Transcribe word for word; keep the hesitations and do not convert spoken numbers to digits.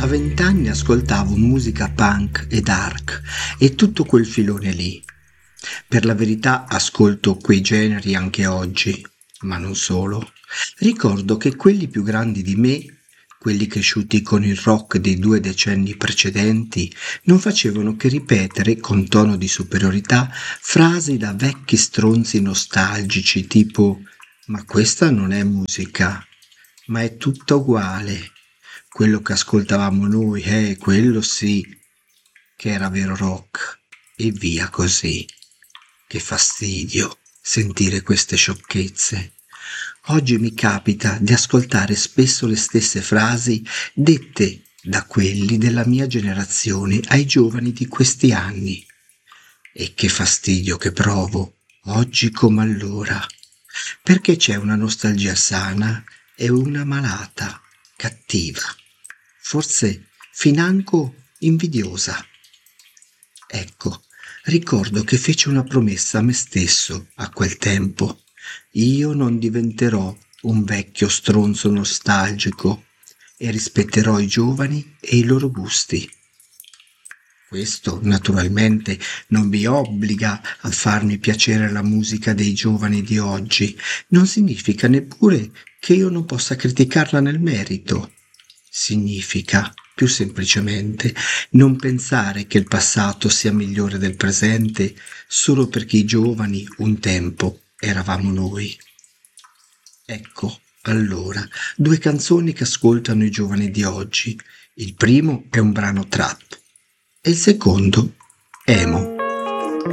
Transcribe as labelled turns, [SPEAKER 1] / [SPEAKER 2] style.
[SPEAKER 1] A vent'anni ascoltavo musica punk e dark e tutto quel filone lì. Per la verità ascolto quei generi anche oggi, ma non solo. Ricordo che quelli più grandi di me, quelli cresciuti con il rock dei due decenni precedenti, non facevano che ripetere con tono di superiorità frasi da vecchi stronzi nostalgici tipo «Ma questa non è musica, ma è tutta uguale». Quello che ascoltavamo noi, eh, quello sì, che era vero rock. E via così. Che fastidio sentire queste sciocchezze. Oggi mi capita di ascoltare spesso le stesse frasi dette da quelli della mia generazione ai giovani di questi anni. E che fastidio che provo, oggi come allora, perché c'è una nostalgia sana e una malata, cattiva, forse financo invidiosa. Ecco, ricordo che feci una promessa a me stesso a quel tempo. Io non diventerò un vecchio stronzo nostalgico e rispetterò i giovani e i loro gusti. Questo, naturalmente, non mi obbliga a farmi piacere la musica dei giovani di oggi, non significa neppure che io non possa criticarla nel merito. Significa, più semplicemente, non pensare che il passato sia migliore del presente solo perché i giovani un tempo eravamo noi. Ecco, allora, due canzoni che ascoltano i giovani di oggi. Il primo è un brano trap e il secondo emo.